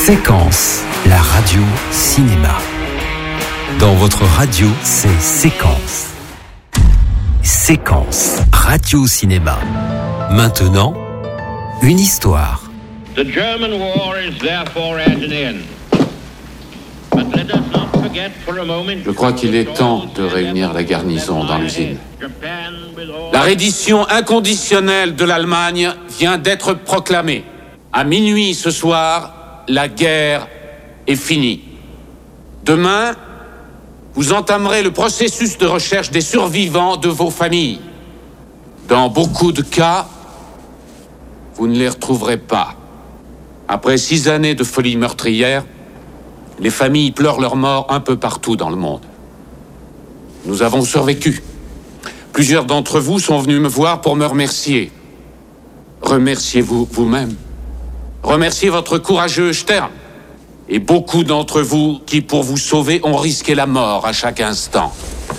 Séquence, la radio cinéma. Dans votre radio, c'est Séquence. Séquence, radio cinéma. Maintenant, une histoire. The German war is therefore at an end. But let us not forget for a moment. Je crois qu'il est temps de réunir la garnison dans l'usine. La reddition inconditionnelle de l'Allemagne vient d'être proclamée. À minuit ce soir, la guerre est finie. Demain, vous entamerez le processus de recherche des survivants de vos familles. Dans beaucoup de cas, vous ne les retrouverez pas. Après 6 années de folie meurtrière, les familles pleurent leur mort un peu partout dans le monde. Nous avons survécu. Plusieurs d'entre vous sont venus me voir pour me remercier. Remerciez-vous vous-même. Remerciez votre courageux Stern. Et beaucoup d'entre vous qui, pour vous sauver, ont risqué la mort à chaque instant.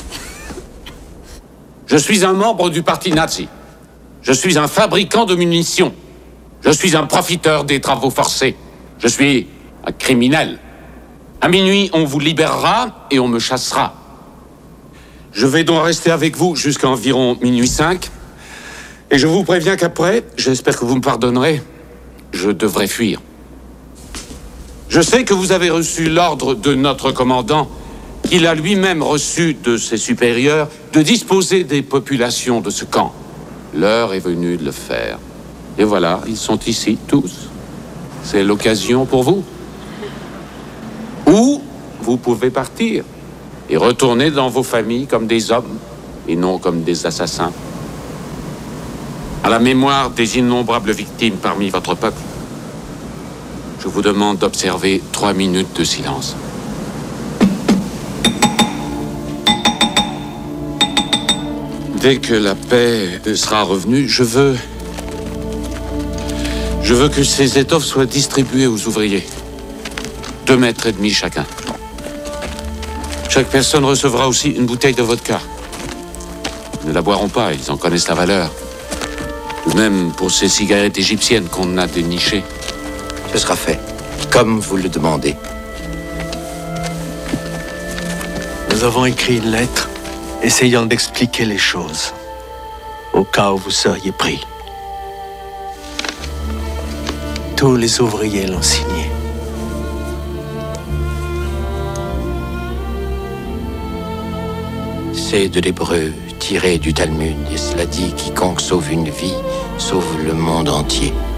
Je suis un membre du parti nazi. Je suis un fabricant de munitions. Je suis un profiteur des travaux forcés. Je suis un criminel. À minuit, on vous libérera et on me chassera. Je vais donc rester avec vous jusqu'à environ minuit 5. Et je vous préviens qu'après, j'espère que vous me pardonnerez, je devrais fuir. Je sais que vous avez reçu l'ordre de notre commandant, qu'il a lui-même reçu de ses supérieurs, de disposer des populations de ce camp. L'heure est venue de le faire. Et voilà, ils sont ici, tous. C'est l'occasion pour vous. Ou vous pouvez partir et retourner dans vos familles comme des hommes et non comme des assassins. À la mémoire des innombrables victimes parmi votre peuple, je vous demande d'observer 3 minutes de silence. Dès que la paix sera revenue, je veux que ces étoffes soient distribuées aux ouvriers. 2,5 mètres chacun. Chaque personne recevra aussi une bouteille de vodka. Ils ne la boiront pas, ils en connaissent la valeur. Ou même pour ces cigarettes égyptiennes qu'on a dénichées. Ce sera fait, comme vous le demandez. Nous avons écrit une lettre essayant d'expliquer les choses, au cas où vous seriez pris. Tous les ouvriers l'ont signé. C'est de l'hébreu tiré du Talmud, et cela dit quiconque sauve une vie, sauve le monde entier.